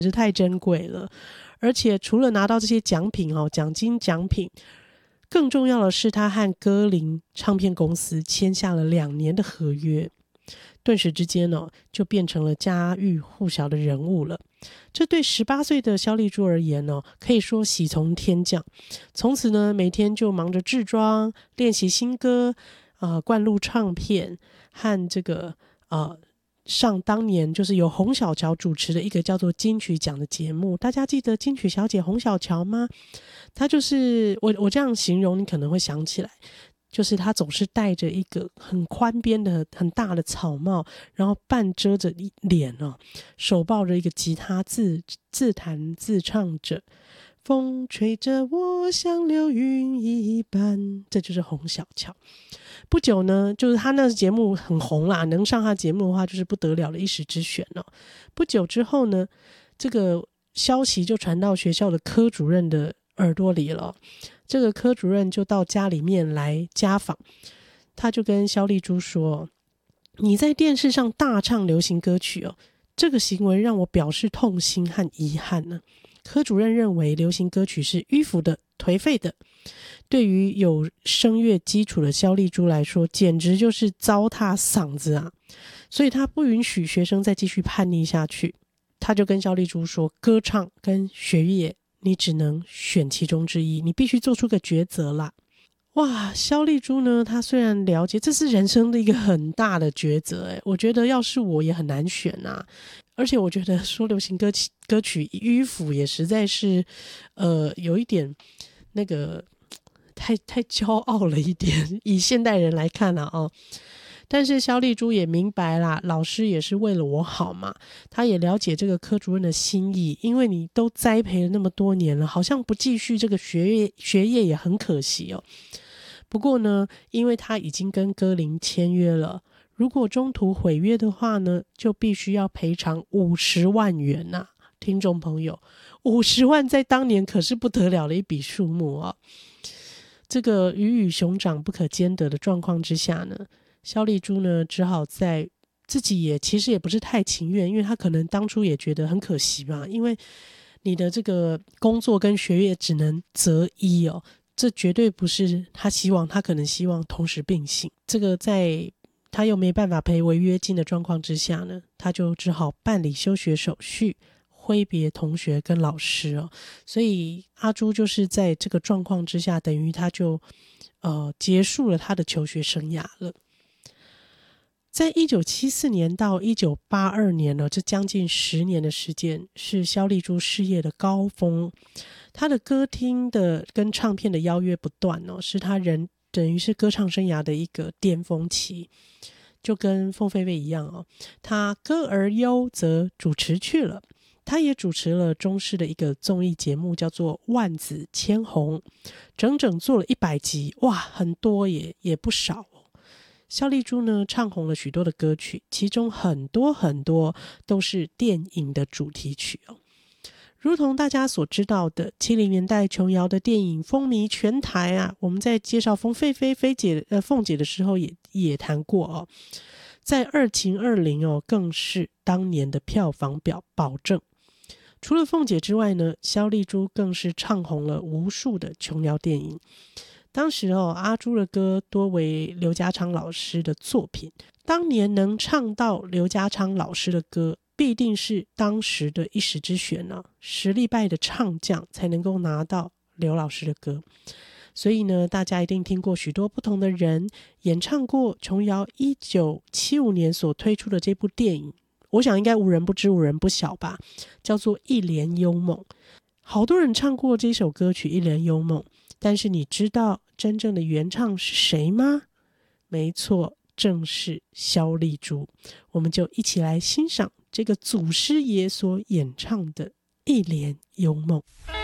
是太珍贵了。而且除了拿到这些奖品奖金奖品，更重要的是他和歌林唱片公司签下了2年的合约，顿时之间就变成了家喻户晓的人物了。这对18岁的萧丽珠而言可以说喜从天降。从此呢，每天就忙着制装、练习新歌、灌录唱片，和这个上当年就是由洪小乔主持的一个叫做金曲奖的节目。大家记得金曲小姐洪小乔吗？她就是我这样形容你可能会想起来，就是她总是戴着一个很宽边的很大的草帽，然后半遮着脸手抱着一个吉他，自弹自唱着风吹着我像流云一般，这就是洪小乔。不久呢，就是他那个节目很红啦，能上他节目的话就是不得了的一时之选不久之后呢，这个消息就传到学校的科主任的耳朵里了。这个科主任就到家里面来家访，他就跟萧丽珠说：“你在电视上大唱流行歌曲这个行为让我表示痛心和遗憾呢。”科主任认为流行歌曲是迂腐的、颓废的，对于有声乐基础的萧丽珠来说，简直就是糟蹋嗓子啊！所以他不允许学生再继续叛逆下去。他就跟萧丽珠说：“歌唱跟学业，你只能选其中之一，你必须做出个抉择啦。”哇，萧丽珠呢，她虽然了解这是人生的一个很大的抉择，我觉得要是我也很难选啊。而且我觉得说流行歌曲迂腐也实在是有一点那个太骄傲了一点，以现代人来看但是萧丽珠也明白啦，老师也是为了我好嘛，他也了解这个科主任的心意，因为你都栽培了那么多年了，好像不继续这个学业也很可惜不过呢，因为他已经跟歌林签约了，如果中途毁约的话呢，就必须要赔偿50万元啊。听众朋友，50万在当年可是不得了的一笔数目这个鱼与熊掌不可兼得的状况之下呢，萧丽珠呢只好在自己其实也不是太情愿，因为他可能当初也觉得很可惜嘛，因为你的这个工作跟学业只能择一这绝对不是他希望，他可能希望同时并行。这个在他又没办法赔违约金的状况之下呢，他就只好办理休学手续，挥别同学跟老师所以阿珠就是在这个状况之下，等于他就结束了他的求学生涯了。在1974年到1982年这将近10年的时间，是萧丽珠事业的高峰。他的歌厅的跟唱片的邀约不断是他人等于是歌唱生涯的一个巅峰期。就跟凤飞飞一样他歌而优则主持去了，他也主持了中视的一个综艺节目叫做《万紫千红》，整整做了100集，哇，很多也不少萧丽珠呢唱红了许多的歌曲，其中很多都是电影的主题曲如同大家所知道的，70年代琼瑶的电影风靡全台啊，我们在介绍凤飞飞凤姐的时候也谈过在《2情2零》更是当年的票房保证。除了凤姐之外呢，萧丽珠更是唱红了无数的琼瑶电影。当时阿珠的歌多为刘家昌老师的作品，当年能唱到刘家昌老师的歌，必定是当时的一时之选实力派的唱将才能够拿到刘老师的歌。所以呢，大家一定听过许多不同的人演唱过琼瑶1975年所推出的这部电影，我想应该无人不知无人不晓吧，叫做《一帘幽梦》。好多人唱过这首歌曲《一帘幽梦》，但是你知道真正的原唱是谁吗？没错，正是萧丽珠。我们就一起来欣赏这个祖师爷所演唱的《一帘幽梦》。